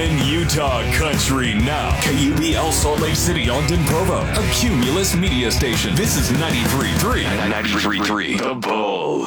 in Utah country now. KUBL Salt Lake City, Ogden, Provo. A Cumulus media station. This is 93.3. 93.3. The Bull.